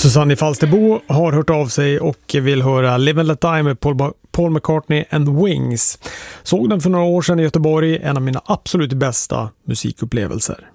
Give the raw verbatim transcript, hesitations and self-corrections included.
Susanne Falsterbo har hört av sig och vill höra Live and Let Die med Paul, ba- Paul McCartney and Wings. Såg den för några år sedan i Göteborg, en av mina absolut bästa musikupplevelser.